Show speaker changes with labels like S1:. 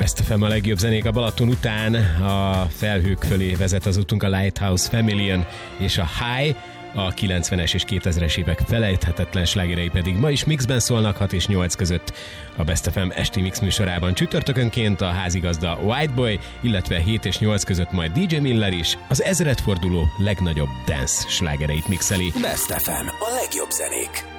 S1: Best FM a legjobb zenék a Balaton után. A felhők fölé vezet az utunk, a Lighthouse Family és a High. A 90-es és 2000-es évek felejthetetlen slágerei pedig ma is mixben szólnak 6 és 8 között a Best FM esti mix műsorában. Csütörtökönként a házigazda Whiteboy, illetve 7 és 8 között majd DJ Miller is az ezredforduló legnagyobb dance slágereit mixeli.
S2: Best FM, a legjobb zenék.